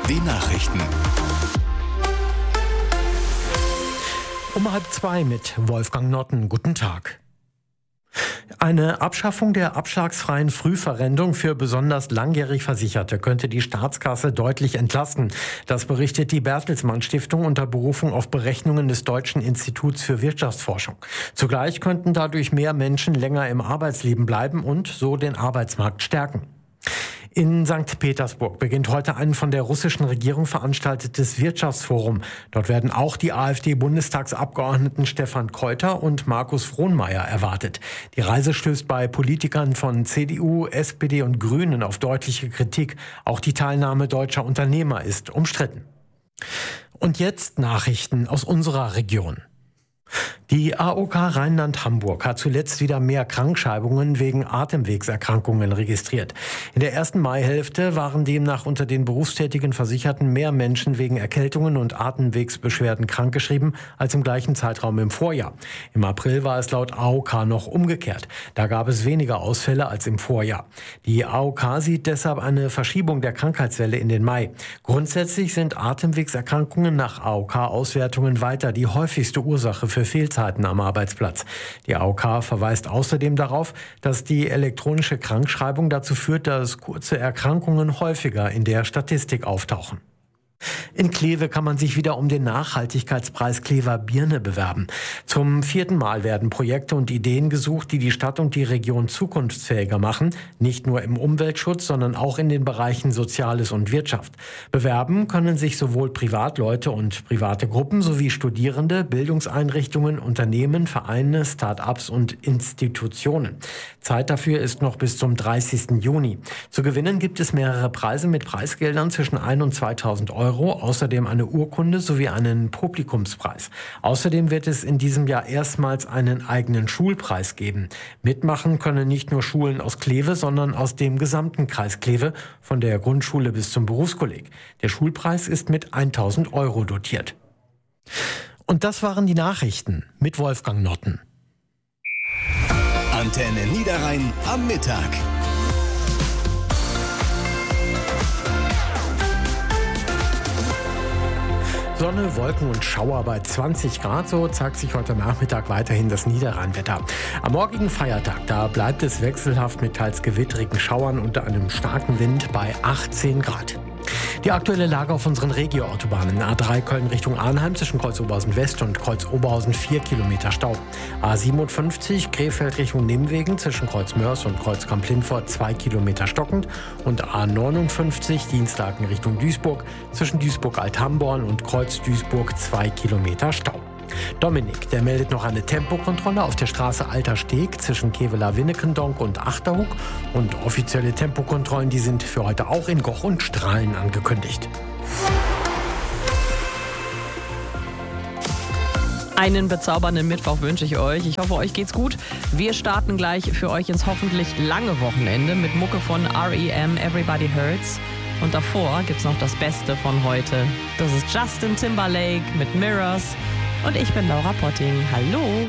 Die Nachrichten. Um 1:30 mit Wolfgang Notten. Guten Tag. Eine Abschaffung der abschlagsfreien Frühverrentung für besonders langjährig Versicherte könnte die Staatskasse deutlich entlasten. Das berichtet die Bertelsmann Stiftung unter Berufung auf Berechnungen des Deutschen Instituts für Wirtschaftsforschung. Zugleich könnten dadurch mehr Menschen länger im Arbeitsleben bleiben und so den Arbeitsmarkt stärken. In St. Petersburg beginnt heute ein von der russischen Regierung veranstaltetes Wirtschaftsforum. Dort werden auch die AfD-Bundestagsabgeordneten Stefan Keuter und Markus Frohnmayer erwartet. Die Reise stößt bei Politikern von CDU, SPD und Grünen auf deutliche Kritik. Auch die Teilnahme deutscher Unternehmer ist umstritten. Und jetzt Nachrichten aus unserer Region. Die AOK Rheinland-Hamburg hat zuletzt wieder mehr Krankschreibungen wegen Atemwegserkrankungen registriert. In der ersten Maihälfte waren demnach unter den berufstätigen Versicherten mehr Menschen wegen Erkältungen und Atemwegsbeschwerden krankgeschrieben als im gleichen Zeitraum im Vorjahr. Im April war es laut AOK noch umgekehrt. Da gab es weniger Ausfälle als im Vorjahr. Die AOK sieht deshalb eine Verschiebung der Krankheitswelle in den Mai. Grundsätzlich sind Atemwegserkrankungen nach AOK-Auswertungen weiter die häufigste Ursache für Fehlzeiten am Arbeitsplatz. Die AOK verweist außerdem darauf, dass die elektronische Krankschreibung dazu führt, dass kurze Erkrankungen häufiger in der Statistik auftauchen. In Kleve kann man sich wieder um den Nachhaltigkeitspreis Klever Birne bewerben. Zum 4. Mal werden Projekte und Ideen gesucht, die die Stadt und die Region zukunftsfähiger machen. Nicht nur im Umweltschutz, sondern auch in den Bereichen Soziales und Wirtschaft. Bewerben können sich sowohl Privatleute und private Gruppen sowie Studierende, Bildungseinrichtungen, Unternehmen, Vereine, Start-ups und Institutionen. Zeit dafür ist noch bis zum 30. Juni. Zu gewinnen gibt es mehrere Preise mit Preisgeldern zwischen 1.000 und 2.000 Euro. Außerdem eine Urkunde sowie einen Publikumspreis. Außerdem wird es in diesem Jahr erstmals einen eigenen Schulpreis geben. Mitmachen können nicht nur Schulen aus Kleve, sondern aus dem gesamten Kreis Kleve, von der Grundschule bis zum Berufskolleg. Der Schulpreis ist mit 1.000 Euro dotiert. Und das waren die Nachrichten mit Wolfgang Notten. Antenne Niederrhein am Mittag. Sonne, Wolken und Schauer bei 20 Grad, so zeigt sich heute Nachmittag weiterhin das Niederrheinwetter. Am morgigen Feiertag, da bleibt es wechselhaft mit teils gewitterigen Schauern unter einem starken Wind bei 18 Grad. Die aktuelle Lage auf unseren Regioautobahnen. A3 Köln Richtung Arnheim zwischen Kreuz Oberhausen West und Kreuz Oberhausen 4 Kilometer Stau. A57 Krefeld Richtung Nimwegen zwischen Kreuz Mörs und Kreuz Kamp-Lintfort 2 Kilometer stockend. Und A59 Dienstlaken Richtung Duisburg zwischen Duisburg-Althamborn und Kreuz Duisburg 2 Kilometer Stau. Dominik, der meldet noch eine Tempokontrolle auf der Straße Alter Steg zwischen Kevela-Winnekendonk und Achterhug. Und offizielle Tempokontrollen, die sind für heute auch in Goch und Strahlen angekündigt. Einen bezaubernden Mittwoch wünsche ich euch. Ich hoffe, euch geht's gut. Wir starten gleich für euch ins hoffentlich lange Wochenende mit Mucke von R.E.M. Everybody Hurts. Und davor gibt's noch das Beste von heute. Das ist Justin Timberlake mit Mirrors. Und ich bin Laura Potting. Hallo!